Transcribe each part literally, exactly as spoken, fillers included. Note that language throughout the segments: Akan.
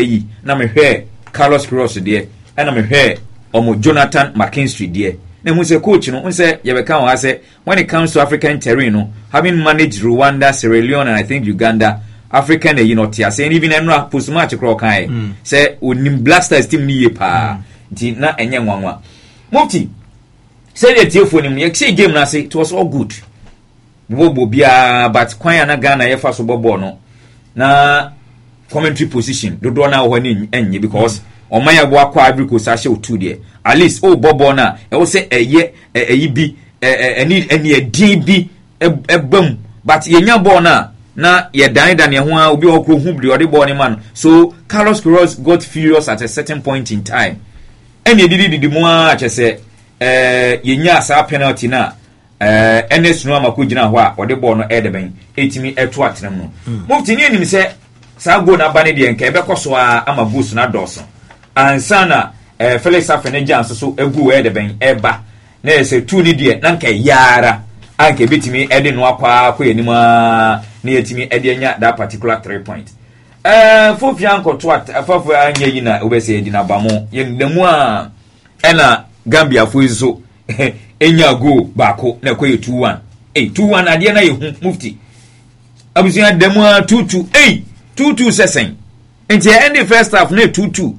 eyi na me hwe Carlos Queiroz de e na me hwe omo Jonathan McKinstry de na mu say coach no un say ye be kan wa say when it comes to African terrain no having managed Rwanda, Sierra Leone and I think Uganda, African you know tia say even enra post match kro kan mm. say onim Black Stars team ni ye pa nti na enye nwanwa Mufti say the tiefo nim ye see game na say it was all good bobo bia but kwan na Ghana ye fa so bobo no na commentary position dodo na ho ni enye because oman ya bo akwa Ivory Coast a show two there at least oh bobo na e wo say eye eyi bi eni eni edin bi ebam but ye nya ball na na ye dan dan ye ho a obi okro hu bri ode ball ni man so Carlos Queiroz got furious at a certain point in time eni edidi didi mu a chese eh ye nya sa penalty na eh Enes no amako gina ho a ode ball no e de ben etimi eto atenam no Mufti ni enim se sa go na ba ne de nka e be koso a ama boost na doso ansana eh Felix Afenegya so so egu e de ben eba na ese tu ni de na nka yara anka betimi e de no akwa akwa enima na yetimi e de nya that particular three point eh fofia nko to afafu anya yi na obese edi na bamo ye ndemu a ena Gambia fo izo enya go bako na koye two one eh two one ade na ye hu Mufti abusia demu a two two eh two two sesen enti end the first half na two two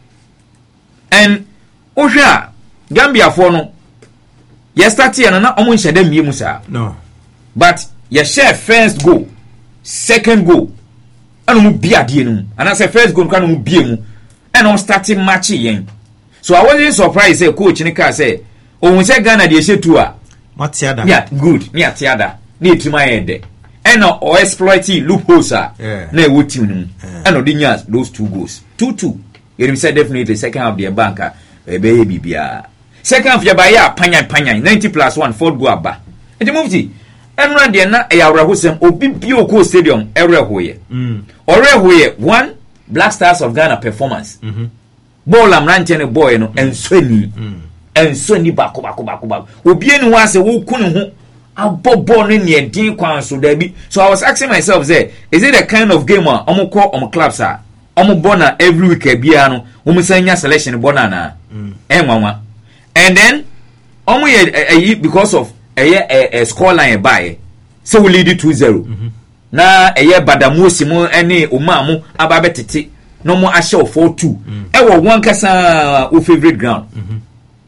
and ohwa Gambia for no ye start here na omo nhede mie mu sa no but ye share first goal second goal anu mu bia de enu and say first goal kan mu bia mu and on starting match yen so I wasn't surprised say coach ni ka say ohun say Ghana de she two a Matiada yeah good me atiada na etima yede and o exploit loopholes a na e wo team ni and o de nya those two goals two two you say definitely second half the banker e be bibia second half ya ba ya panyan panyan ninety plus one fourth goal aba enti Mufti enra de na e awra hosem obi bi oko stadium ere hoye mm ore hoye one Black Stars of Ghana performance mhm mm ball am ranche ne boy no ensoni mm ensoni bako bako bako bako obi eni wa se wo kunu ho abobo no ne din kwan so da bi so I was asking myself say is it the kind of game a omo call omo clubs a omo bona every week abia no omo sanya selection bona na mm enwanwa and then omo ye because of a score line by so we lead two zero mm-hmm. na eye badamuosi mu ene omamu ababetete no mo ahye four two e wo one kasa o favorite ground mhm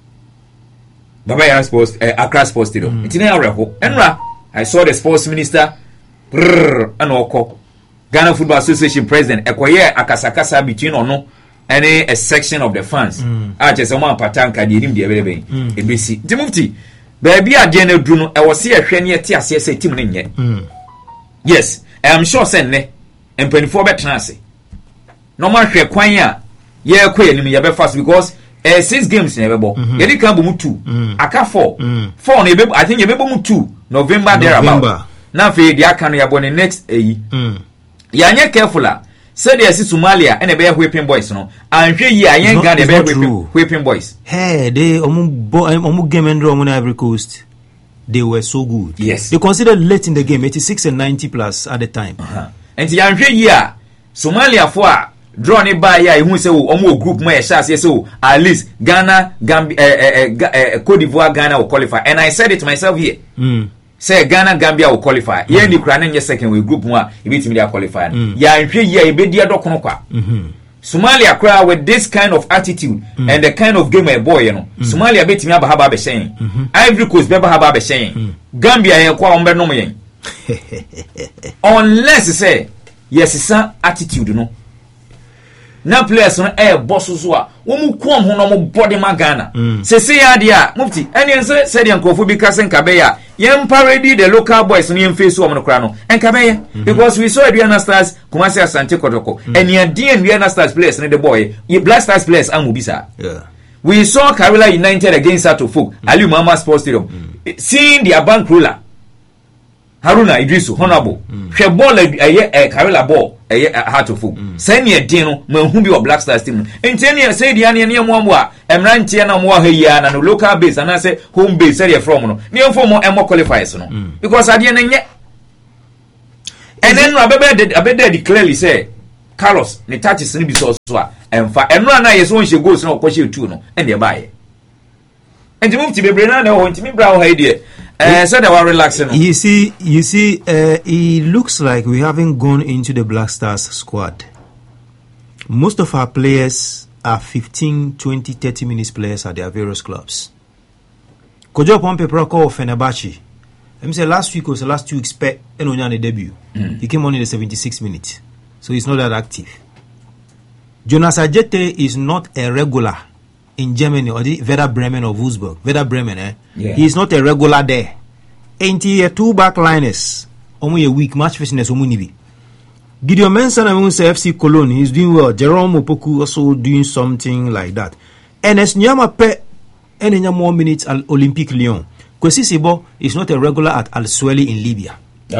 Baba Yara Sports uh, Accra Sports Stadium mm. Itina Areho enra I saw the sports minister and oko Ghana Football Association president ekoye akasakasa between ono any a section of the fans ah je se mo apatanka de nim de ebelebe ebesi Mufti baby ade na dru no e wo se ehwe ne ete ase ese team ne nye yes I am sure say ne empanifo betena ase no ma hwe kwan a ye ekoye nim ye be fast because eh six games in ebebo ye di kan bo mu two aka four four no ebebo I think ye bebo mu two November there about na fe di aka no ya bo ne next eyi ya nye careful a say dey see Somalia and e be whipping boys no anhwe yi ayen Ghana be whipping whipping boys hey they omu omu game and omu na Ivory Coast they were so good yes they considered late in the game eighty-six and ninety plus at the time uh-huh. And ya anhwe yi a Somalia for a draw ni ba ya ehun se o omo group mo e sha se so at least Ghana Gambia eh, eh, eh, Cote d'Ivoire Ghana will qualify and I said it myself here mm. Say Ghana Gambia will qualify mm. Ye ni kra na second we group one e be team dey qualify mm. Ya nhwe ye e be dia dokono kwa mhm Somalia kra with this kind of attitude mm. and the kind of game a boy you know mm. Somalia be team abahaba be shen mm-hmm. Ivory Coast be abahaba be shen mm. Gambia ye kwa ombe no mo yen unless say yes sa attitude no na players no eh boss so a wo mu kom ho no mo body magana mm. se se ya dia Mufti ene se se dia nkofo bi kasen kabeya yem parody the local boys no yem face wo no kra no en kabeya mm-hmm. because we saw Aduana Stars Kumasi Asante Kotoko mm. and ya dia Aduana Stars players no the boy ye Black Stars players amubisa yeah we saw Karela United against Sato Folk mm. Ali Mama Sports Stadium mm. seeing their bank ruler Haruna Idrisu honorable hwe ball eye eh Karela ball eye Heart of Folk say ne din no manhu bi o Black Stars team enti ne say dia ne ne mo mo a emrantie na mo ha yi na no local base and say home base say from no ne from mo emo qualifiers no because ade ne nye and then abebe abebe clearly say Carlos ne touches ni bi so so a emfa enura na yeso onhye goals na okwohye two no ende baaye enti mufti bebre na na ho ntimi bra ho haide eh so that we relax no. You see you see uh, it looks like we haven't gone into the Black Stars squad. Most of our players are fifteen, twenty, thirty minutes players at their various clubs. Kojo Pompe Proko of Fenerbahce. Let me say last week was the last two weeks pe Enonyane debut. Mm. He came on in the seventy-six minutes. So he's not that active. Jonas Ajete is not a regular in Germany or the Werder Bremen or Wolfsburg. Werder Bremen, eh? Yeah. He is not a regular there. Ain't he a two back liners? Only a weak match fitness omunibi. Gideon Mensah and say F C Cologne, he's doing well. Jerome Opoku also doing something like that. And as Nyama pe any more minutes at Olympique Lyon. Kwesi Sibo is not a regular at Al Sueli in Libya.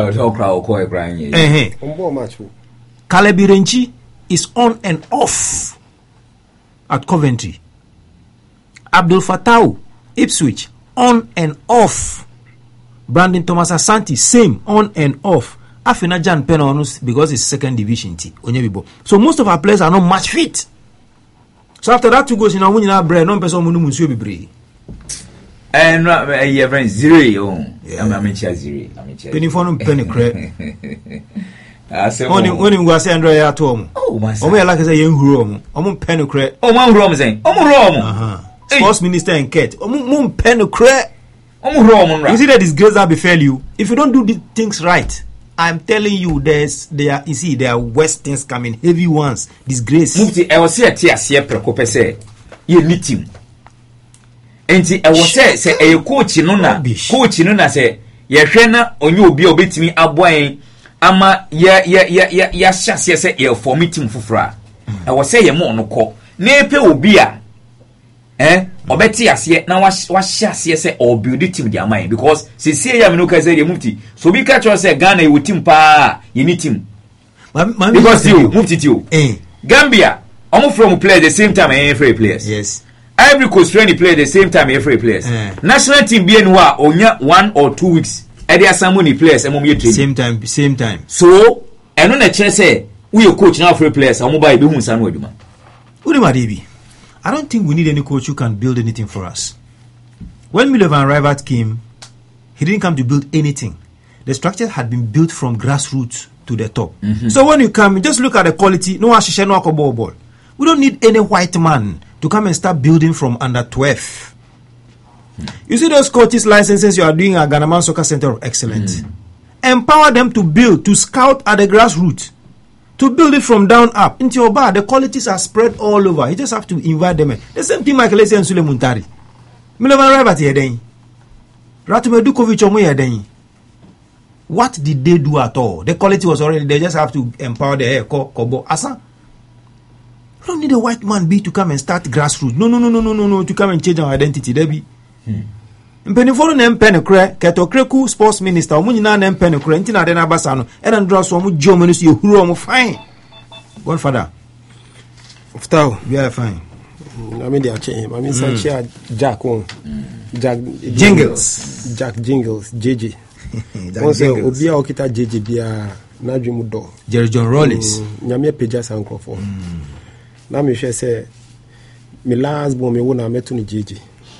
Kalebi Renchi is on and off at Coventry. Abdul Fattah, Ipswich, on and off. Brandon Thomas Asante, same, on and off. Afina Jan Penonus because it's second division T. So most of our players are not match fit. So after that two goals in a win in our bread, no person will be brave. And you have zero. I'm a mention zero. Penny for penny credit. Only when you go say Andrea at home. Oh, my son. Oh, like I say, young room. I'm penny credit. Oh, one room saying, oh, Rome. Sports Minister and Kate. Oh, moon penny credit. Oh, Rome. You see that disgrace that befell you. If you don't do the things right, I'm telling you, there's there. You see, there are worse things coming, heavy ones. Disgrace. Mufti, I was here. Tia siya prekope say, you need him. Enti I was say say a coach no na coach no na say ye hwe na onye obi obetimi aboan ama ya ya ya ya ya hyase say ye form team fufura. I was say ye mo no ko na epe obi a eh obeti ase na wa wa hyase say o build team di aman because se se ya me no ka say ye Mufti so bi ka cho say Ghana ye team pa ye ni team because you Mufti you eh Gambia omo from play the same time and free players. Yes. Every coach train play the same time every players. Uh, National team be anwa onya one or two weeks. Edi asamuni players e mom ye train. Same time, same time. So, eno na che say we your coach now free players amu ba e be hu nsan no aduma. Udima Debi. I don't think we need any coach who can build anything for us. When Milo van Rijvaart came, he didn't come to build anything. The structure had been built from grassroots to the top. Mm-hmm. So when you come, just look at the quality. No ashishe no akobo ball. We don't need any white man to come and start building from under twelve. Mm. You see those coaches licenses you are doing at Ghana Soccer Center of Excellence. Mm. Empower them to build, to scout at the grassroots, to build it from down up. Into your bar, the qualities are spread all over. You just have to invite them in. The same thing Michael Essien and Sule Muntari. Milovan Rijvaart here then. Ratume Dukovic omo here then. What did they do at all? The quality was already, they just have to empower the air, Kobo, Asa. You don't need a white man be to come and start grassroots. No, no, no, no, no, no, no, to come and change our identity. There be. Mpeniforo na mpene kre, keto kreku sports minister, omunyina na mpene kre, ntina de na basano, ena ndra so omu jomo no so yehuru omu fine. Godfather. Ftao, we are fine. I mean they are changing. I mean say chia Jack on. Jack Jingles. Jack Jingles, J J. Jack Jingles. Obi a okita J J bia na dwemu do. Jerry John Rollins. Nyame peja sankofo. Na me hwe say me last born me wona meto ni J J.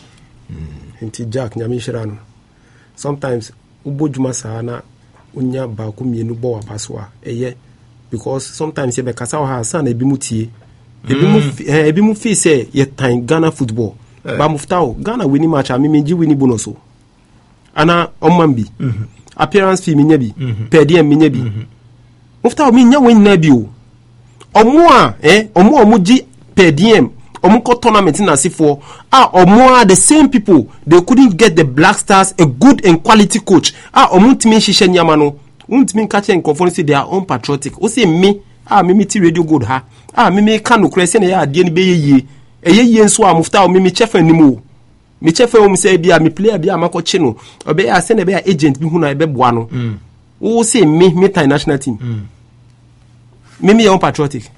Nti Jack nyame hira no. Sometimes ubodwuma saa na unya ba ko mienu bo wa paso a eye because sometimes ye be kasa ha sa na ebi mutie. Ebi mu ebi mu fi say ye tan Ghana football. Ba Muftao Ghana wini match a me menji wini bonus o. Ana omambi. Appearance fee minya bi, per diem minya bi. Muftao minya win na bi o. Omo a eh omo omo gi per diem omo ko tournament na sifo ah omo a the same people they couldn't get the Black Stars a good and quality coach ah omo ntimi hihye nyama no ntimi nkache nkofo say they are unpatriotic o say me ah me meti radio good ha ah me me ka no kure say na ya ade ne be yeye eyeye nso a Muftao me me chefa nimu me chefa o me say bia me player bia makoche no obe ya say na be agent bi hu na be boa no o say me me international team mm. Mimi ya patriotic.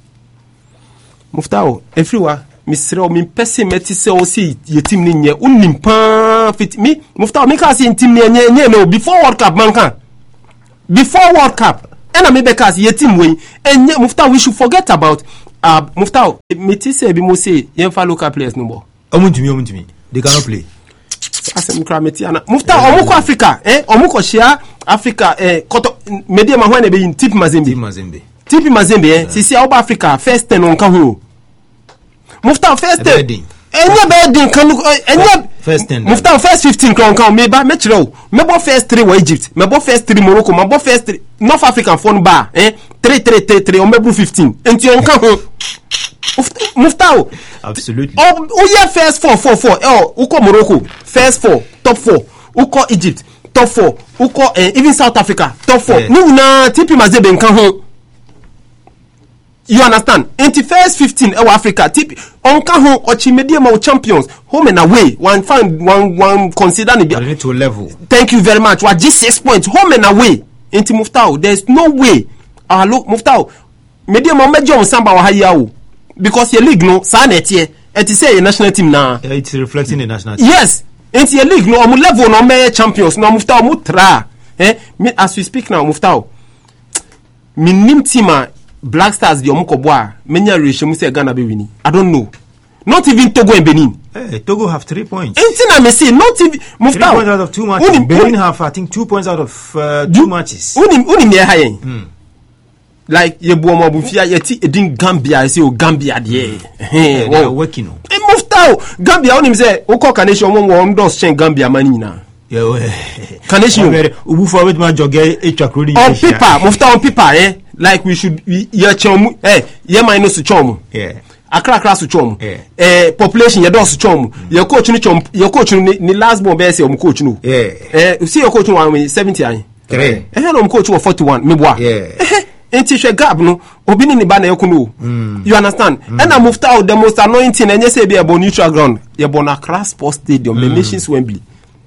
Muftao, everywhere, Mister Min pese meti se osi ye team ni nye unim pa fit me. Muftao, me ka si team ni nye nye no before World Cup man kan. Before World Cup, And I maybe cause your team win. And yeah, Muftau, we should forget about uh Muftau. Me ti say be mo say yenfa local players no more. Omuntumi omuntumi. They cannot play. Asem kra meti ana. Muftau omuko Africa, eh? Omuko share Africa eh koto media ma hwan e be in Tipi Mazembe. Tipi Mazembe. Tipi Mazembe eh. Sisi oba Africa first ten on kan ho. Muftau first ten. Enya bedin kan enya first ten. Muftau first fifteen kan kan me ba me chiro. Me bo first three wa Egypt. Me bo first three Morocco, me bo first three North African phone bar eh three three three three o me bo fifteen. Enti on kan ho. Muftau. Absolutely. Oh, oh yeah, first four, four, four. Oh, uko Morocco, first four, top four. Uko Egypt, top four. Uko eh, even South Africa, top four. Yeah. Ni na Tipi Mazembe nkan ho. You understand? In the first fifteen, our Africa, Tipi on kan ho Ochimedie ma champions, home and away. One find one one consider ni to level. Thank you very much. What just six points, home and away. Into Muftau, there's no way. Ah, look, Muftau. Medie ma mejo on samba wa haya o. Because your league no sa na etie et say a national team na yeah, it's reflecting the national team. Yes, it's your league no omu level no me champions no Muftau mu tra eh me, as we speak now Muftau minim team Black Stars di omu ko boa menya rehemu say Ghana be winning. I don't know. Not even Togo and Benin. Hey, Togo have three points. Anything I may say, not even Muftau. Three points out of two matches. Unim, Benin have I think two points out of uh, two matches. Unim unim me high. Mm. Like ye bo mo bufia ye ti edin Gambia say o Gambia there. Eh, they are working on. E Muftau Gambia onim say o call Carnation won won dos chen Gambia mani na. Yeah, Carnation. Ubu for with man joge e chakrodi. On paper, Muftau on paper eh. Like we should ye chom eh ye minus chom. Yeah. Akra akra su chom. Yeah. Eh population ye dos chom. Your coach ni chom, your coach ni, ni last born be say o coach no. Yeah. Eh you see your coach one seventy ayin. Three. Eh no coach one forty-one me boa. Yeah. Enti hwe gap no obi ni ba na yekuno. You understand? Mm. And I moved out the most annoying thing and you say be about neutral ground. You born Accra Sports Stadium, mm. the nation's Wembley.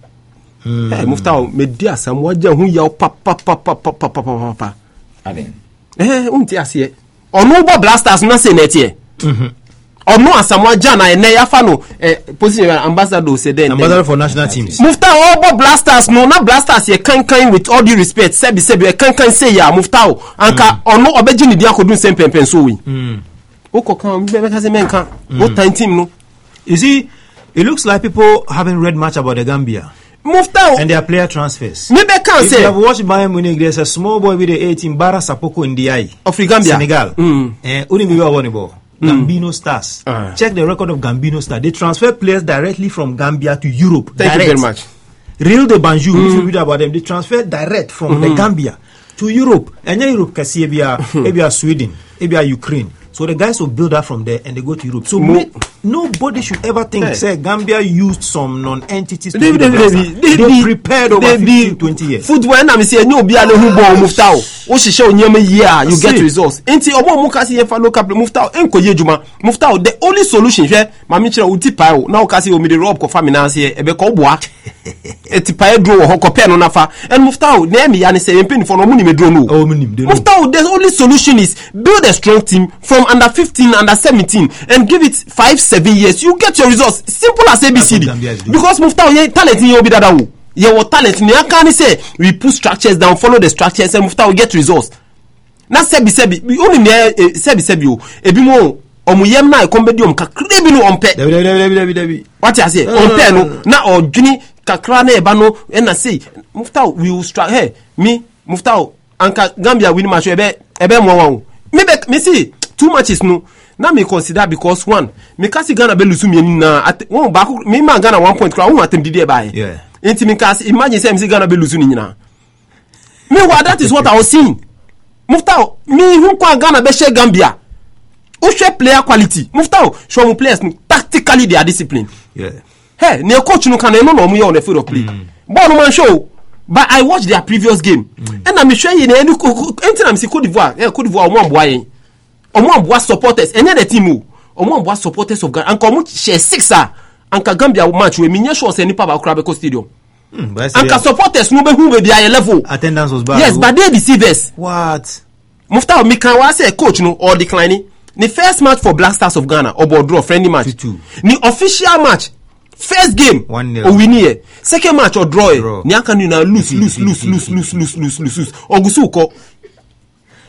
Mm. Eh moved out me dia sam waja hu ya pa pa pa pa pa pa pa pa pa. Aden. Eh unti ase. Ono bo blasters na say na tie. Mhm. Ono asamwa jana ene ya fa no eh position ambassador say then ambassador for national teams. Muftau obo blasters no na blasters ye kan kan with all due respect sebi sebi ye kan kan say ya Muftau anka ono obeji ni dia kodun sem pempen so we. Mm. Oko kan be be ka say men kan o time team no. You see, it looks like people haven't read much about the Gambia. Muftau and their player transfers. Me be can say you have watched Bayern Munich, there's a small boy with the eighteen Bara Sapoko in the eye of Gambia, Senegal. Mm. Eh uni me won the ball. Gambino Stars. Uh. Check the record of Gambino Stars. They transfer players directly from Gambia to Europe. Thank direct. you very much. Real de Banjul, mm. if you read about them, they transfer direct from mm-hmm. the Gambia to Europe. And then Europe can see Ebia Sweden, Ebia Ukraine. So the guys will build up from there and they go to Europe. So Mo- me, nobody should ever think, hey. say, Gambia used some non-entities to they, they, they, they, they they prepared over they, fifteen, twenty years. Football, and I'm saying, no, be able to move Muftau. O she show nyama year, you get results. Enti obo mu kasi ye fa local Muftau enko ye juma. Muftau the only solution hwe mami kire uti pa o na o kasi o mi de rob ko fa finance e be ko boa. Eti pa e dro ho ko pe no na fa. And Muftau na me ya ne say empin for no mu ni me dro no. Oh mu ni me. Muftau the only solution is build a strong team from under fifteen, under seventeen and give it five seven years. You get your results. Simple as A B C D. Because Muftau ye talent ye obi dada wo. Your talent ni aka ni say we put structures down, follow the structures and Muftau we get results. Na sebi sebi we only me sebi sebi o ebi mo omuyem na ekombedium kakra bi no ompe debi debi debi debi what you say ompe no na odwini kakra na eba no e na say Muftau we will strike hey me Muftau anka Gambia win match ebe ebe mo wan me be me see two matches no na me consider because one me kasi Ghana be lusu me ni na one back me man Ghana one point kra one atem didi e ba yeah enti me kasi imagine say me see Ghana be lusu ni nyina me what that is what I was seeing. Muftau me who kwa Ghana be share Gambia who share player quality Muftau show mu players tactically they are disciplined yeah hey ne coach no can no no mu on the field of play mm. But no man show but I watched their previous game mm. and I'm sure you know anything I'm see Cote d'Ivoire eh Cote d'Ivoire omo amboa yen omo amboa supporters any the team o omo amboa supporters of Ghana and come share six ah anka Gambia match we me sure say nipa ba kra be ko stadium. Mm, and can supporters no be who be their level. Attendance was bad. Yes, but they deceivers. What? Muftau me can say coach no or declining. The first match for Black Stars of Ghana or draw friendly match. two two. The official match first game one nil. Or win here. Second match or draw. Ni aka ni na lose lose lose lose lose lose lose lose. Ogusu ko.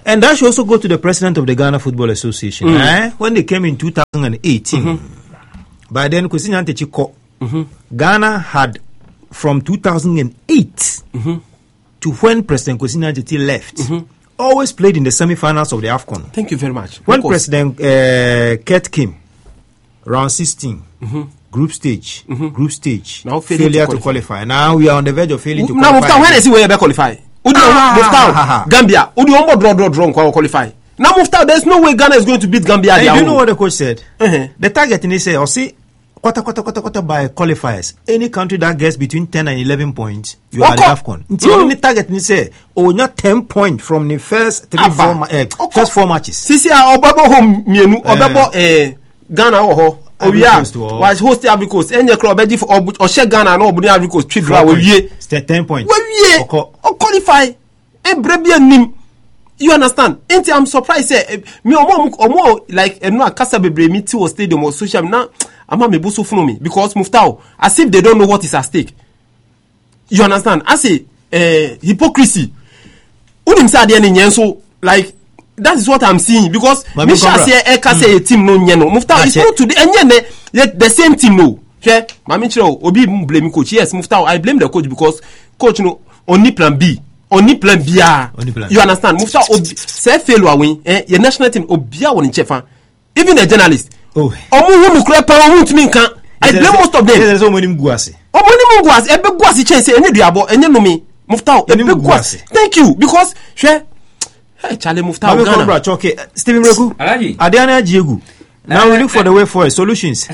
And that should also go to the president of the Ghana Football Association. Mm. Eh? When they came in two thousand eighteen, mm-hmm. by then, Kwesi Nyantakyi Kor, mm-hmm. Ghana had, from two thousand eight mm-hmm. to when President Kwesi Nyantakyi left, mm-hmm. always played in the semi-finals of the AFCON. Thank you very much. When President uh, Kurt came, round sixteen, mm-hmm. group stage, mm-hmm. group stage, now failure to qualify. to qualify. Now we are on the verge of failing to now, qualify. Now, when is he where you qualify? Ah, Gambia, Udi Ombo draw draw draw qualify. Now, Mufta, there's no way Ghana is going to beat Gambia. Hey, do you know what the coach said? Uh-huh. The target in he said, or see, quarter, quarter, quarter, quarter by qualifiers. Any country that gets between ten and eleven points, you okay. are the AFCON. Until mm. only target in he say, oh, not ten points from the first three, Aba. four, uh, okay. first four matches. Sisi, Obabo home, Mienu, Obabo, eh, Ghana, oh, oh, yeah, was hosting Ivory Coast. Any club, ready for or share Ghana, no, but Ivory Coast, three draw, we ye, ten points. We ye, or qualify. And Brebian nim. You understand? Ain't I'm surprised. Say me or more like no Akasa Bebre me to stadium or social now. I'm a mebuso for me because Muftao as if they don't know what is at stake. You understand? I say uh, hypocrisy. Unim sa de nyen so like that is what I'm seeing because me sha say e ka say team no nyen no Muftao is not to the enye the same team no. Okay, mami chiro obi blame coach. Yes, Muftao I blame the coach because coach no only plan B. Only plan B. You understand? Mufta say fail away. Eh, your national team obia won in chefa. Even a journalist. Oh. Omu who kura pa omu tumi kan. I blame most of them. There's so many guasi. Omu ni guasi. Ebe guasi chance enye duabo enye no me. Mufta ebe guasi. Thank you because she hey Charlie Mufta Ghana. Bra choke Stephen Reku. Alaji. Adiana Jiegu. Now we look for the way forward solutions.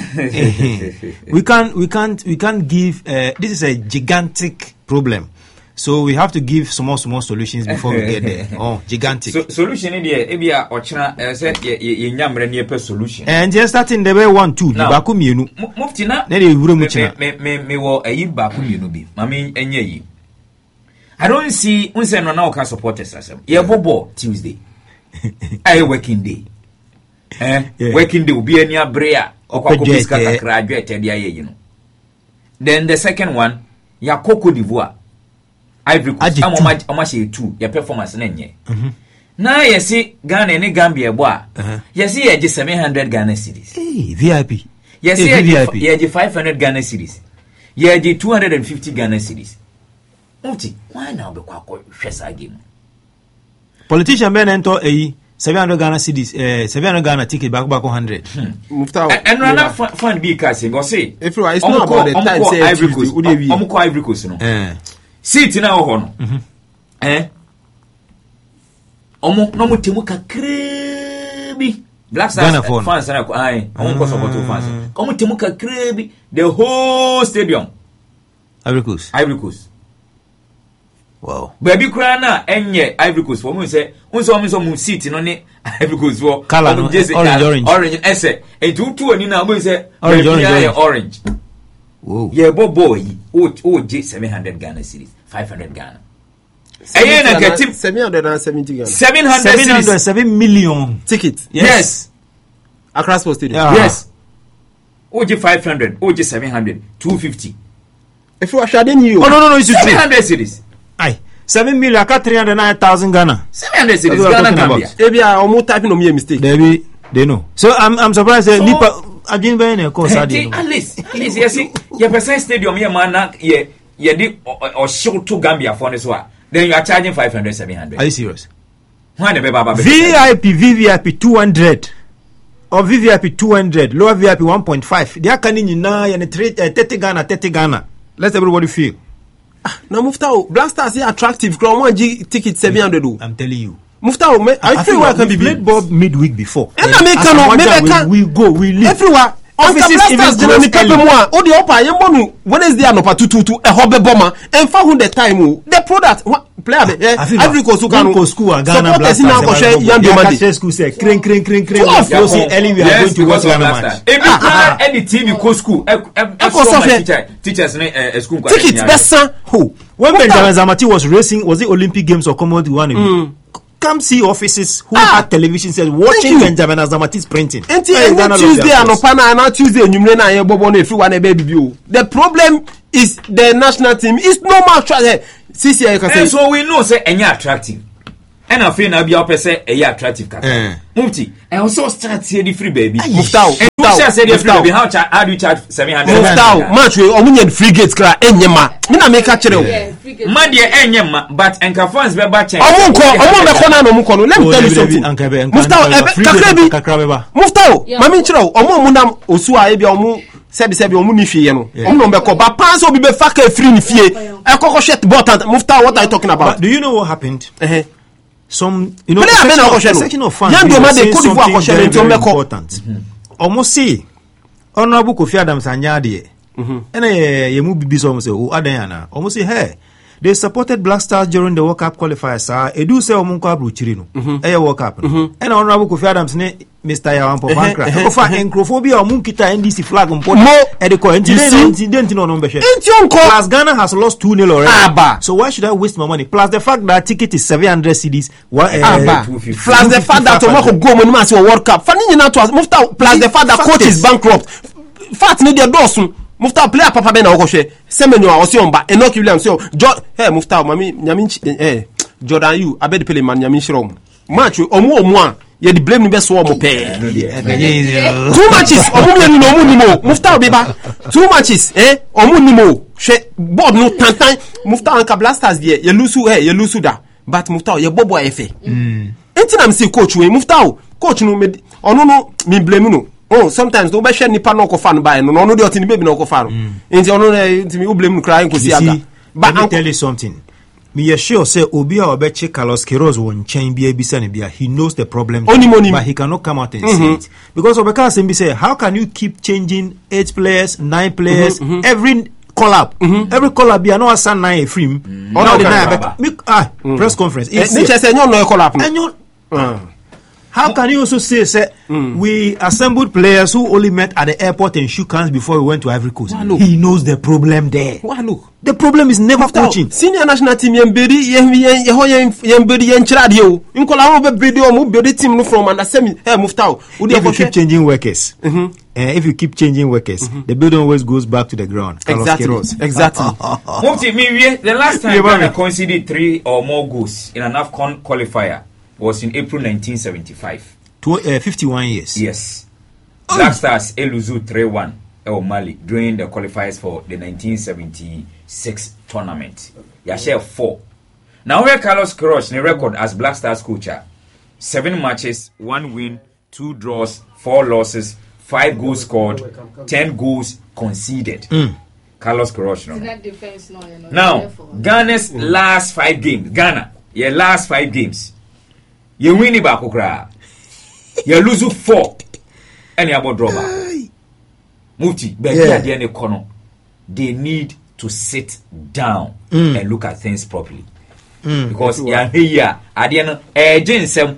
we can't we can't we can't give uh, this is a gigantic problem. So we have to give small, small solutions before we get there. Oh, gigantic. So, solution in there, ebia ochina say ye nyamre ne per solution. And just starting the way one two, baku mienu. Mufti na. Na dey wuro mu china. Me me me wo ayi baku mienu bi. Mama enye yi. I don't see unse no na o can support us asem. Ye bobo Tuesday. Aye working day. Eh, yeah. Working day obi ani abre a okwa ko biska kakra adwete dia ye yi no. Then the second one, ya Cote d'Ivoire. Ivory Coast am oma oma she two your performance na nye mhm na yesi Ghana ne Gambia bo a yesi ye seven hundred Ghana cedis eh V I P yesi ye ye five hundred Ghana cedis ye two hundred fifty Ghana cedis uti why now be kwa ko hwesa game politician ben ento eh seven hundred Ghana cedis eh seven hundred Ghana ticket back back one hundred Mufta and rana fund be ka say go say if you it's not about the time say Ivory Coast omo Ivory Coast no eh sit na ho no mm-hmm. eh omo no mutemu kakrebi Black Stars fans na ko ai omo ko support fans omo temu kakrebi the whole stadium Ivory Coast Ivory Coast wow baby kura na enye Ivory Coast for me say unso omo so mu sit no ne Ivory Coast for orange orange orange ese e tu tu ani na mo say orange orange orange wow yeah boy o o j seven hundred Ghana cedis five hundred Ghana eh na get seven hundred seventy Ghana seven hundred seven million tickets yes, yes. Accra Sports Stadium yeah. Yes o j five hundred o j seven hundred two fifty if you are shading you oh no no no it's seven hundred cedis ai seven million aka three hundred nine thousand Ghana seven hundred cedis Ghana Gambia ebia omo typing no me mistake they they know so i'm i'm surprised so, nipa again by na course adi at least at least yes your person stadium here man na ye ye di or show to Gambia for this one then you are charging five hundred seven hundred are you serious why the baba V I P V V I P two hundred or V V I P two hundred lower V I P one point five they are canning na ya thirty Ghana thirty Ghana let everybody feel now Mufta Black Stars is attractive ground one G ticket seven hundred I'm telling you Mufta I feel like can be played Bob midweek before and I make can we go we leave everywhere offices even generally people more o the upper you monu Wednesday anopa two two two e hobe bomber and for who the time the product player eh Ivory Coast can school and Ghana Black Stars Yandemade school say crin crin crin crin so say early we are going to watch Ghana match every any T V co school e teachers na school tickets best who when Benjamin Zamati was racing was it Olympic Games or Commonwealth one come see offices who ah, had television sets watching Benjamin Azamati's printing. Until Tuesday and Opana and Tuesday and you know na bobo na everyone baby view. The problem is the national team is no more attractive. See see I can say. So we know say any attractive. and I feel na be opposite a attractive kaka. Mufti, and also start here the free baby. Muftao. And you shall say the free baby. How how do you charge seven hundred? Muftao, match we omunye free gates kra enyema. Me na make catch you. Man dey enyema, but enka fans be ba chen. Omo ko, omo be kona no mu kono. Let me tell you something. Muftao, kakra bi. Muftao, mami chiro, omo mu nam osu a e bia omo sebi sebi omu ni fie no omu no be ko ba pan so bi be fa ka free ni fie e kokko shet button Muftao, what are you talking about? But do you know what happened? Uh-huh. Some, you know, section of fans say something very, very important. Almost see Honorable Kofi Adams anyade and ye mu bibi so say o adana almost say hey, they supported Black Stars during the World Cup qualifiers. Sir, e do say omun ko abruchiri no e World Cup and Honorable Kofi Adams ne Mister Yawampo Bankra ko fa encrophobia omun kita N D C flag mpo e de ko incident no no be share plus Ghana has lost two nil already. Abba. So why should I waste my money? Plus the fact that ticket is seven hundred cedis. What uh, plus the fact that Tomoko go money man say World Cup fani nyina to Muftao plus the fact that coach is bankrupt fact ni dey dosun Muftao player papa be na wo hwe semenyo a osi omba Enoch Williams so hey Muftao mami nyami eh Jordan you abedi pele man nyami shirom match omu omu a ye the blame ni be so omo pe two matches omu ni no omu ni mo Muftao be ba two matches eh omu ni mo hwe board no tantan Muftao and Black Stars there ye lusu eh ye lusu da but Muftao ye bobo efe mm enti na me coach we Muftao coach no me ono no me blame no. Oh, sometimes do be share nipa no ko fan by no no dey otini baby no ko fan enti ono enti me blame no cry ko si aga but let me tell you something me you sure say obi a obeche Carlos Queiroz won chain bia bi say bia he knows the problem only money but he cannot come out and mm-hmm. say it because obeka say be say how can you keep changing eight players nine players mm-hmm, mm-hmm. every collab mm-hmm. every collab bia no asan nine frame mm-hmm. all the nine make ah mm-hmm. press conference it's e say no no collab no how can you also say, say mm. we assembled players who only met at the airport and shook hands before we went to Ivory Coast? Wow, he knows the problem there. Wow, look. The problem is never Muftao, coaching. Senior national team yembedi yembedi yenchiradi yo. Inkola ho be bedi o mu bedi team no from under semi. Hey Muftao, if you keep changing workers, mm-hmm. uh, if you keep changing workers, mm-hmm. the building always goes back to the ground. Exactly. Exactly. Mufti, me the last time Ghana conceded three or more goals in an AFCON qualifier was in April nineteen seventy-five. To, uh, fifty-one years. Yes. Oh. Black Stars Eluzu three one El Mali during the qualifiers for the nineteen seventy-six tournament. Ya share four. Now where Carlos Queiroz the record as Black Stars coach, seven matches, one win, two draws, four losses, five goals scored, ten goals conceded. Mm. Carlos Queiroz no. Now Ghana's mm. last five games. Ghana, your last five games. You win it back, you lose four, and you about draw back. Mufti, but yeah. At the end of the corner, they need to sit down mm. and look at things properly. Mm. Because you are here at the end of the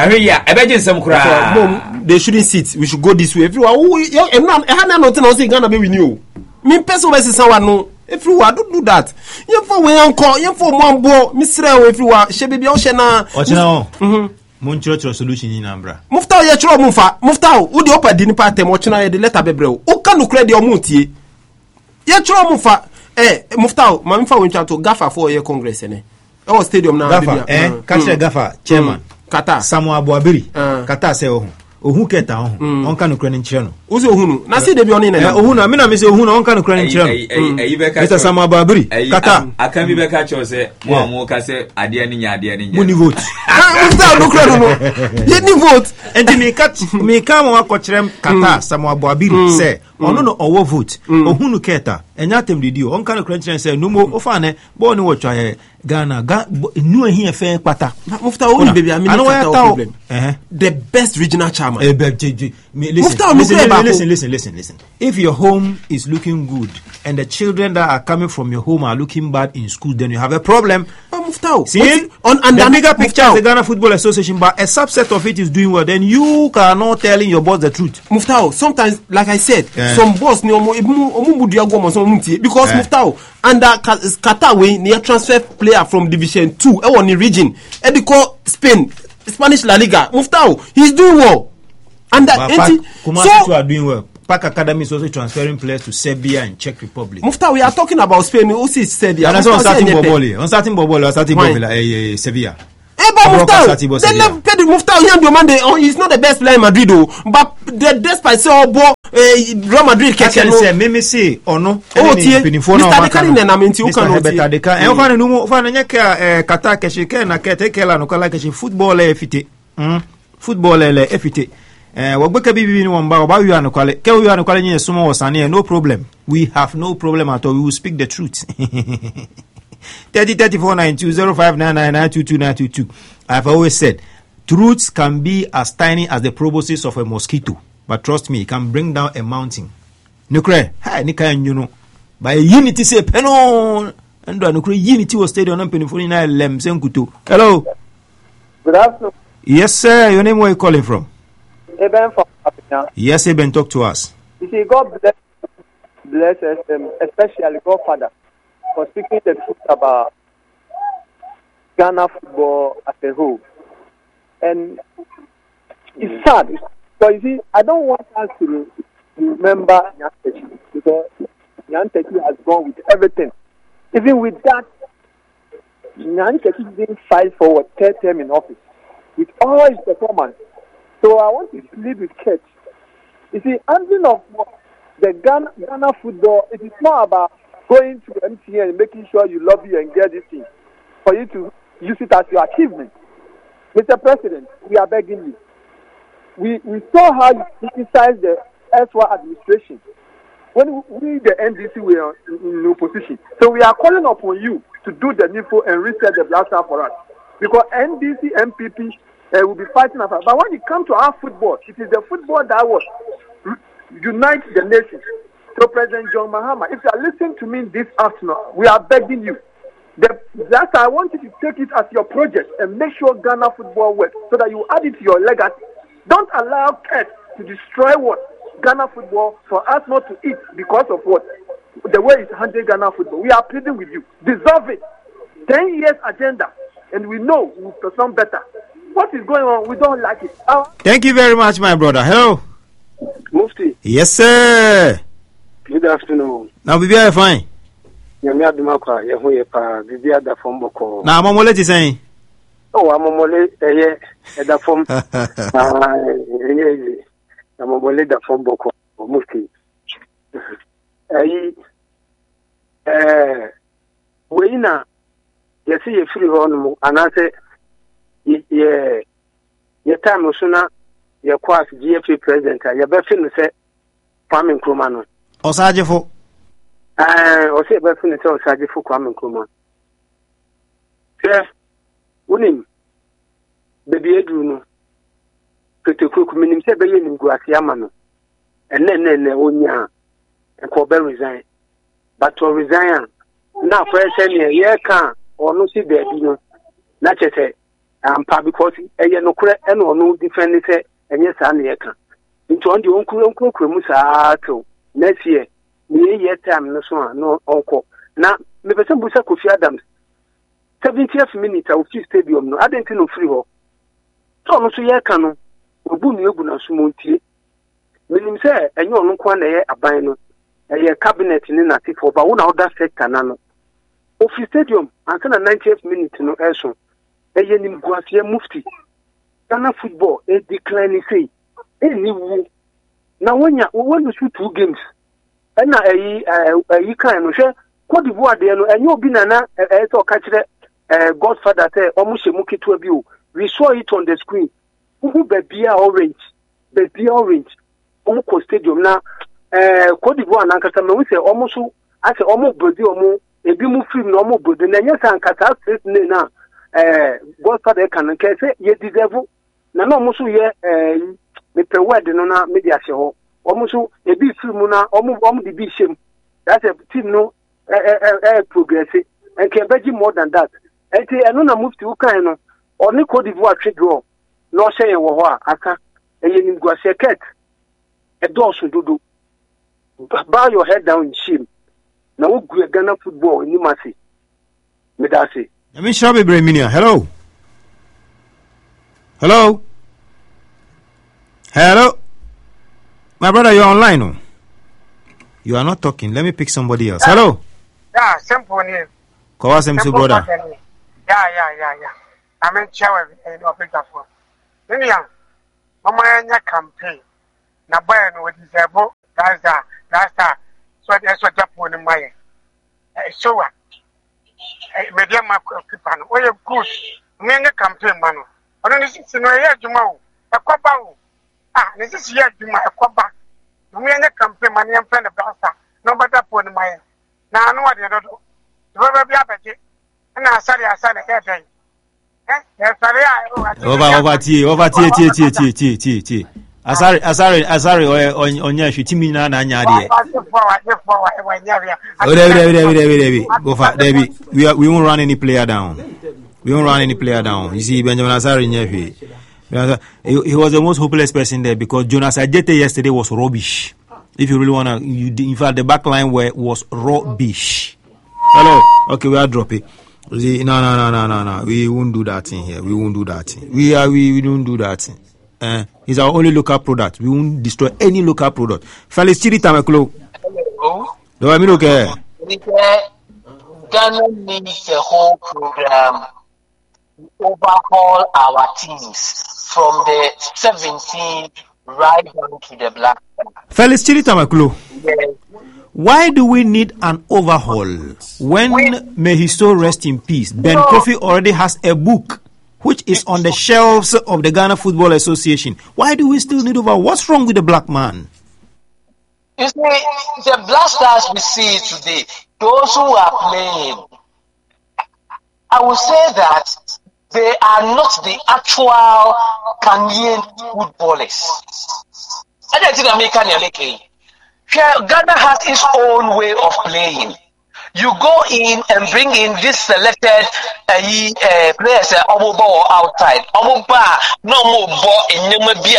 they shouldn't sit. We should go this way. Everyone, oh, yeah, and now I have nothing else. Gonna be with you. Me person versus someone no. Everyone don't do that. You for we encore. You for one boy. Mister Everyone, she be on shena. Watch now. Mhm. Munchro solution in Ambra. Muftao ye chro mufa. Muftao, who the upper dini part tem watch na ye the letter bebreo. Who can no credit your mutie? Ye chro mufa. Eh, Muftao, mami fa wincha to Gafa for your congress ene. Oh stadium na Gafa. Eh, Kasha Gafa chairman. Kata. Samuel Abuabiri. Kata se ohun. Ohun keta ohun. On kan no kran nchire no. Uzi ohunu. Na see de bi oni na. Eh, ohun na me na me se ohun on kan no kran nchire no. Eh, Ibeka. Mister Samuel Abuabiri. Kata. Akan bi beka cho se mo mo ka se ade ni nya ade ni nya. Money vote. Ah, Muftao no kran no. Ye ni vote. Enti me ka me ka mo akokyerem Kata Samuel Abuabiri se ono no owo vote. Ohunu keta. Enya tem didi o. On kan no kran nchire se no mo ofa ne bo ni wo twa ye Ghana ga nu ehin efe pata. Muftao only baby I mean that's problem. Uh-huh. The best regional chairman. Uh, but, uh, listen, listen, listen, listen, listen, listen, listen. If your home is looking good and the children that are coming from your home are looking bad in school, then you have a problem. Uh, Muftao, see, on and the bigger picture is the Ghana Football Association, but a subset of it is doing well. Then you cannot telling your boss the truth. Muftao, sometimes, like I said, yeah. some boss ni omo omo diago so because yeah. Muftao under Qatar we near transfer player from Division Two, e won the region, e dey call Spain, Spanish La Liga. Muftao, he's doing well. And that Kumasi so, are doing well. Park Academy is also transferring players to Serbia and Czech Republic. Muftao, we are talking about Spain. We also Serbia. And that's on starting Boboli. On starting Boboli, on starting Boboli, eh, Sevilla. Eh, about Muftar. They never paid Muftar. He's not the best player in Madrid, though. But the despite so ball, Real Madrid catch him. Say, me me say, oh no. Oh, Mister Dekani na minti uka no. Mister Dekani. E ufana numu ufana nyaka kata keshi ke na kete kela no kala keshi football e fite. Hmm. Football e e fite. Eh wagbeka bibi ni wamba oba yu anu kwale. Ke yu anu kwale nye sumo wasani no problem. We have no problem at all. We will speak the truth. thirty thirty-four ninety-two oh five nine nine nine two two nine two two. I've always said, truths can be as tiny as the proboscis of a mosquito, but trust me, it can bring down a mountain. Nukre, hi, nika you know. By unity say peno, and nukre unity was stadium on penifoni na lem senkuto. Hello. Good afternoon. Yes, sir. Your name, where you calling from? Eben from Abidjan. Yes, Eben, talk to us. You see, God bless, bless us, um, especially Godfather, for speaking the truth about Ghana football as a whole. And it's sad. So you see, I don't want us to remember Nyantechi, because Nyantechi has gone with everything. Even with that, Nyantechi didn't fight for a third term in office with all his performance. So I want to leave with Kate. You see, handling of the Ghana, Ghana football, it is not about going to M T N and making sure you lobby and get this thing for you to use it as your achievement. Mister President, we are begging you. We we saw how you criticized the S W A administration when we, the N D C, were in, in opposition. So we are calling upon you to do the needful and reset the blaster for us. Because N D C, M P P uh, will be fighting us. But when it comes to our football, it is the football that will unite the nation. So President John Mahama, if you are listening to me this afternoon, we are begging you. The, that's I want you to take it as your project and make sure Ghana football works so that you add it to your legacy. Don't allow Kurt to destroy what? Ghana football for us not to eat because of what? The way it's handling Ghana football. We are pleading with you. Dissolve it. Ten years agenda. And we know we will perform better. What is going on? We don't like it. Uh, Thank you very much, my brother. Hello. Mufti. Yes, sir. Good afternoon. Now, Bibi, are fine. Yami Adumakwa, Yahoye Pa, Bibi Ada from Boko. Now, I'm on saying. Oh, I'm on Mole, eh, Ada from. Ah, eh, I'm on Mole, da from Boko, Mufti. Eh, eh, Wena, you see a free one, and I say, yeah, your time was sooner, your class G F A president, your best friend said, Kwame Nkrumah. Osajefo. Ah, o se be fini se Osajefo Kwame Nkrumah. Eh, unim. Baby edu no. Keteku ku minim se be ye nim guase ama no. Enne enne enne onya. E ko be resign. But to resign na for say ne ye kan onu si baby no. Na chese ampa because eye no kure e no onu defend se enye sa na ye kan. Nti on di onkuru onkuru kure mu saa to. Next year, we year time no so no onko. Na me person busa Kofi Adams. seventieth minute of stadium no. I didn't know free ho. So no so year kan no. Obu mi ogu na so montie. Menim say enyo no kwa na ye aban no. Eye cabinet ni na tifo ba wo na other sector na no. Ofi stadium anka na ninetieth minute no eso. Eye nim guasie Mufti. Ghana football e decline say. E ni wu. Now when you when you shoot two games, and na eh you can no share Cote d'Ivoire there no and you be na na eh to catch the Godfather say almost mukitu bi o. We saw it on the screen. Who be orange, be orange. Omo stadium na eh Cote d'Ivoire na nkasa me we say almost I say almost body omo ebi mu film na almost body na nya san nkasa straight na eh Godfather kan nke say ye deserve na na almost ye eh me pe word no na media hye ho omo so e bi film na omo omo de bi shem that a team no eh eh eh progress and can be more than that and eno na Mufti ukan no oni Cote d'Ivoire trade draw no shey wo ho aka eye nim guase ket e do so dodo bow your head down in shame na wo gu Ghana football ni masi me da say me shabe breminia. Hello. Hello. Hello, my brother, you're online. No? You are not talking. Let me pick somebody else. Hello. Yeah, simple name. Kawa simple brother. Yeah, yeah, yeah, yeah. I mean, Chow and Operator. Then, young, Mama campaign. Na boy no with his book. That's that. That's that. So that's what happened in my. So what? Media Makipan. Oh, you good. Many campaign man. I don't see no yet tomorrow. A quaba. Ah, this is yet to my quaba. Many campaign money and friend of Gasa. No better put in my. Now I know what you do. Robert Biabati. And I said, I said, I said, eh? Over, over, tea, over, tea, tea, tea, tea, tea, tea, tea. Asari, Asari, Asari, on on your shitimina na nyadi. Oh, David, David, David, David, David. Go for David. We are, we won't run any player down. We won't run any player down. You see, Benjamin Asari Nyefi. He, he was the most hopeless person there because Jonas Ajete yesterday was rubbish. If you really wanna, you, in fact, the back line were, was rubbish. Hello. Okay, we are dropping. See, no, no, no, no, no, no. We won't do that thing here. We won't do that thing. We are, we, we don't do that thing. Uh, it's our only local product. We won't destroy any local product. Felix Chiri Tamaklo. Do I mean okay? Ghana needs a whole program to overhaul our teams from the seventeen right down to the black. Felix Chiri Tamaklo. Yes. Why do we need an overhaul when, when may his soul rest in peace? Ben no. Kofi already has a book which is on the shelves of the Ghana Football Association. Why do we still need over? What's wrong with the black man? You see, the Black Stars we see today, those who are playing, I will say that they are not the actual Ghanaian footballers. I don't think American Ghana has its own way of playing. You go in and bring in this selected uh, uh, players uh, outside. No more ball in Namibia.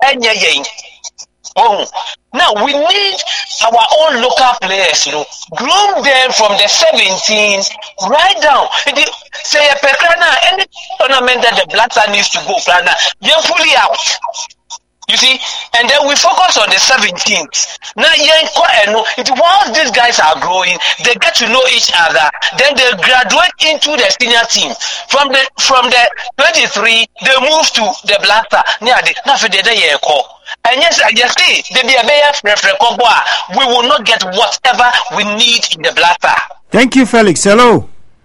Oh, now we need our own local players, you know, groom them from the seventeens right down. Say a Pekrana, any tournament that the Black Star needs to go, Prana, you're fully out. You see, and then we focus on the seventeenth. Now, while these guys are growing, they get to know each other. Then they graduate into the senior team. From the from the twenty-three, they move to the Black Star. And yes, I just say, we will not get whatever we need in the Black Star. Thank you, Felix. Hello.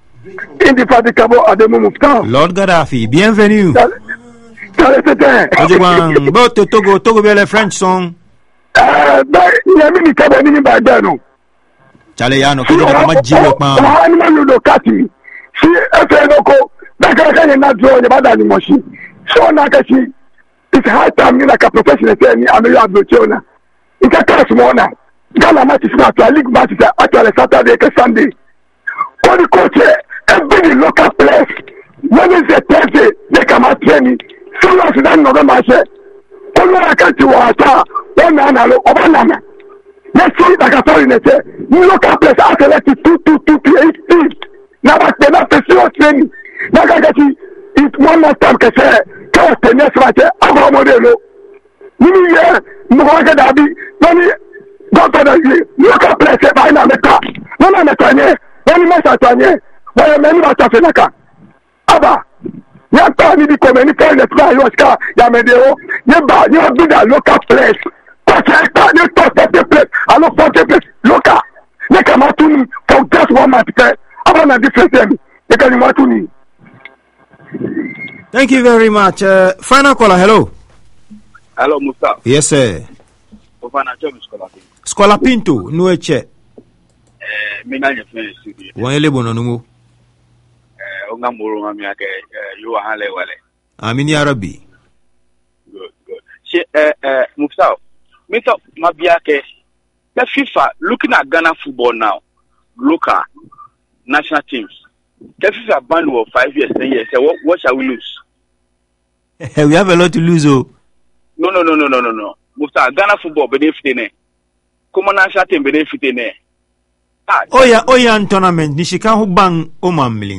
Lord Gaddafi, bienvenue. But to Togo, Togo be a French song. Uh, but yeah, me kaba ni ba da no. Chale ya no ko ko ma jiwe pa. Ha ni ma no kati. Si e fe no ko, da ka ka na draw ni ba da ni mo shi. So na ka shi. It's high time ni like a professional say ni amelu abrochona. Ika ka smo na. Gala match is not a league match is actually Saturday ke Sunday. All the coach every local place. Wednesday, Thursday, they come out training. So long as that no match. All I can do is one man alone, one man. Let's see like I told you, say, you look at place, I select two, two, two, two, eight, eight. Now that's the not the training. Now I got you. It's one more time que c'est, quand c'est neuf matchs, avant modèle. Nous hier, nous regardons d'habit, nous dans ton avis, look at place, c'est pas une américaine. Non, non, mais soigné, on y met ça soigné. Voyez, même nous, ça fait la cas. Ah bah. You have to need to come and tell the fly your car, Yamedeo. You buy, you have to do that local place. But I start you talk the place. I look for the place. Local. They come out to me for just one month. I want a different thing. They come out to me. Thank you very much. Uh, final caller, hello. Hello, Mustafa. Yes, sir. Scola Pinto, no eche. Eh, Minanya friends. One elebono numu. Ongamuru mamiake you are wale. Amini Arabi. Good, good. She uh uh Mustafa. Mister Mabiake, the FIFA looking at Ghana football now, local national teams. The FIFA ban for five years, ten years. What, what shall we lose? We have a lot to lose, oh. No, no, no, no, no, no, no. Mustafa, Ghana football benefit in it. Come on, national team benefit in it. Oh yeah, oh yeah, tournament. Nishika who bang omamling.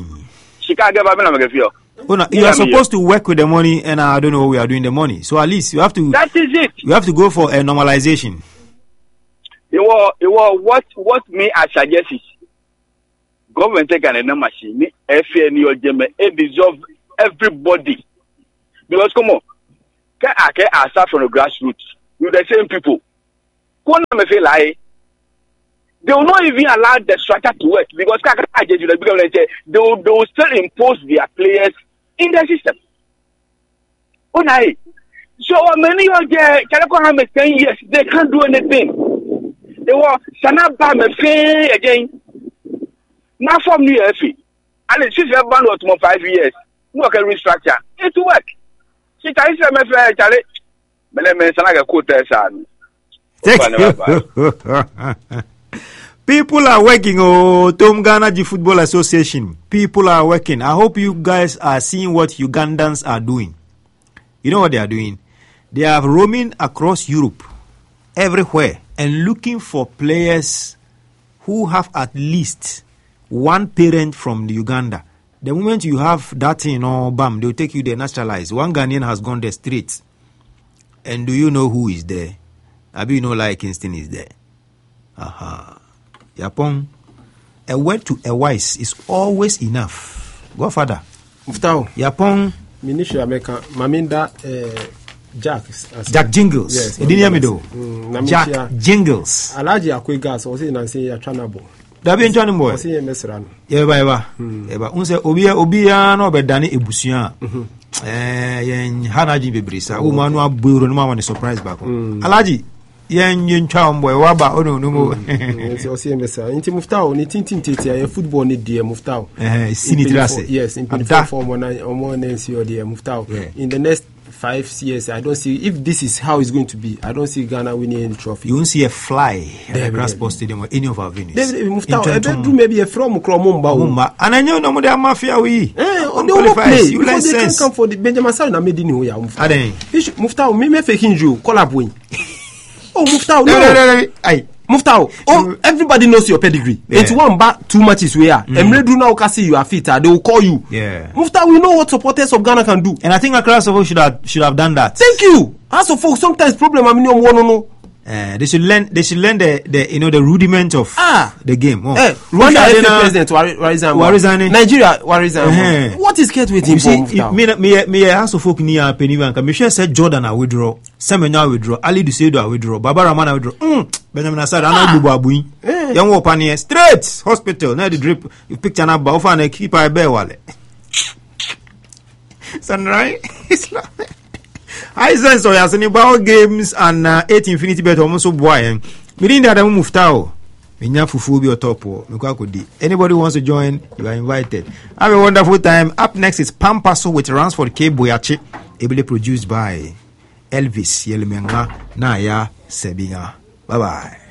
Oh, no, you are supposed to work with the money, and I don't know what we are doing the money. So at least you have to. That is it. You have to go for a normalization. It was, it was what what me I suggest is government take an machine. F N U J M A dissolve everybody. Because come on, can I can I start from the grassroots with the same people? Come on, me feel like they will not even allow the structure to work because they will, they will still impose their players in the system. Oh, no. So many of the Calico have ten years, they can't do anything. They were Sanaba me again. Now from New York, and it's just about what five years. No can restructure. It will work. She tells me, my Charlie, but let me say, I quote that. People are working, oh, Tom Ghana Football Association. People are working. I hope you guys are seeing what Ugandans are doing. You know what they are doing? They are roaming across Europe, everywhere, and looking for players who have at least one parent from Uganda. The moment you have that thing, oh, bam, they'll take you there, naturalized. One Ghanaian has gone there straight. And do you know who is there? Abi, you know, like Kingston is there. Aha. Yapon, a word to a wise is always enough. Godfather. Muftao. Yapon. Ministry America, Maminda Jack. Jack Jingles. Yes. Ediniamido. Mm, Jack Jingles. Alaji Akwegas was in and say ya Chanabo. Dabi ntwani boy. Was in Mesran. Yeba yeba. Yeba. Unse obia obia no bedani ebusuan. Eh yen hanaji bebrisa. O manu aburo no ma wan surprise back. Alaji yen yen twam boy waba ono no mo. So see Mesran. Inti Muftao ni tintin tete ya football ni die Muftao. Eh sinitrase. Yes, in form on on N C O die Muftao. In the next five years, I don't see if this is how it's going to be. I don't see Ghana winning any trophy. You won't see a fly at the Grass Sports Stadium or any of our venues. David, maybe a from Kromumba. And I know no more than mafia. We on the play. You like sense. Come for the Benjamin Sarna made in here. Muftao, me me faking you. Collab win. Oh, Muftao, no. Aye. Muftao, oh, everybody knows your pedigree. Yeah. It's one back, two matches we are. Mm. And Redu now can see you are fit. They will call you. Yeah. Muftao, we know what supporters of Ghana can do. And I think Accra should have should have done that. Thank you. As of folks, sometimes problem I mean you want to know. Uh, they should learn. They should learn the, the you know the rudiment of ah. the game. Oh. Eh, Rwanda president Warizan, Warizani, Nigeria Warizan. Uh-huh. What is get with him? You see, if me me me House of Folk near Penny Bank. Me sure said Jordan I withdraw, Semenya withdraw, Ali Dusedo I withdraw, Baba Rahman I withdraw. Mm. Benjamin Asad I know Bubu Abuin. Young open here straight hospital. Now the drip. You picture na ba offer na keep I bear wale. Sunrise. It's like. I sense so yes, any ball games and uh, eight infinity bet almost so boy. Meaning that I'm Muftao. Minya fufu bi otopo. Anybody wants to join, you are invited. Have a wonderful time. Up next is Pampaso with Ransford K. Boyachi, ably produced by Elvis Yelmenga Naya Sebinga. Bye bye.